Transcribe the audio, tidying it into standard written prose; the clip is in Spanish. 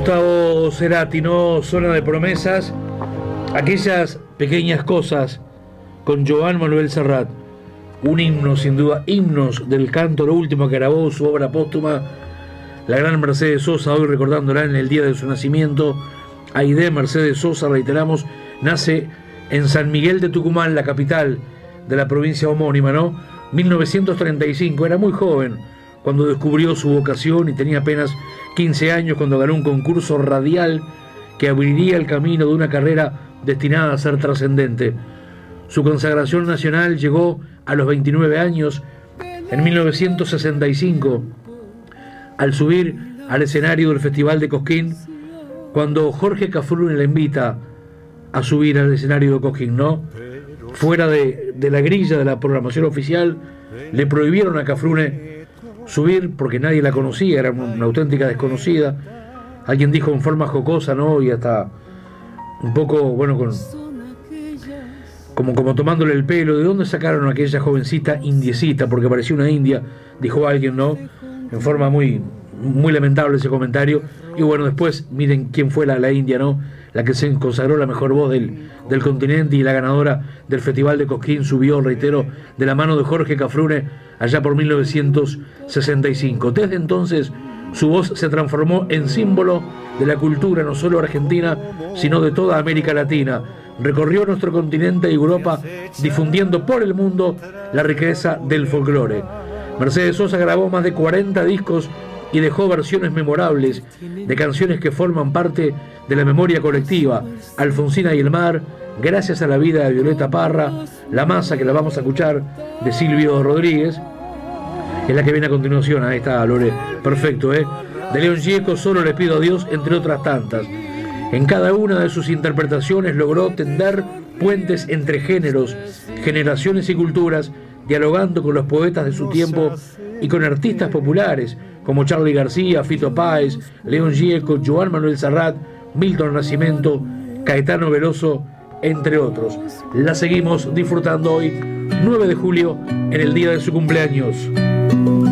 Gustavo Cerati, ¿no? Zona de promesas. Aquellas pequeñas cosas con Joan Manuel Serrat. Un himno, sin duda, himnos del canto, lo último que grabó, su obra póstuma. La gran Mercedes Sosa, hoy recordándola en el día de su nacimiento. Aide Mercedes Sosa, reiteramos, nace en San Miguel de Tucumán, la capital de la provincia homónima, ¿no? 1935, era muy joven cuando descubrió su vocación y tenía apenas 15 años cuando ganó un concurso radial que abriría el camino de una carrera destinada a ser trascendente. Su consagración nacional llegó a los 29 años, en 1965, al subir al escenario del Festival de Cosquín, cuando Jorge Cafrune le invita a subir al escenario de Cosquín, ¿no? Fuera de la grilla de la programación oficial, le prohibieron a Cafrune subir porque nadie la conocía, era una auténtica desconocida. Alguien dijo en forma jocosa, ¿no? Y hasta un poco, bueno, como tomándole el pelo, ¿de dónde sacaron a aquella jovencita indiecita? Porque parecía una india, dijo alguien, ¿no? En forma muy lamentable ese comentario. Y bueno, después miren quién fue la india, ¿no? La que se consagró la mejor voz del continente y la ganadora del Festival de Cosquín subió, reitero, de la mano de Jorge Cafrune allá por 1965. Desde entonces su voz se transformó en símbolo de la cultura no solo argentina, sino de toda América Latina. Recorrió nuestro continente y Europa difundiendo por el mundo la riqueza del folclore. Mercedes Sosa grabó más de 40 discos y dejó versiones memorables de canciones que forman parte de la memoria colectiva. Alfonsina y el mar, Gracias a la vida de Violeta Parra, La masa, que la vamos a escuchar, de Silvio Rodríguez, es la que viene a continuación. Ahí está, Lore, perfecto, ¿eh? De León Gieco, Solo le pido a Dios, entre otras tantas. En cada una de sus interpretaciones logró tender puentes entre géneros, generaciones y culturas, dialogando con los poetas de su tiempo y con artistas populares como Charly García, Fito Páez, León Gieco, Joan Manuel Serrat, Milton Nascimento, Caetano Veloso, entre otros. La seguimos disfrutando hoy, 9 de julio, en el día de su cumpleaños.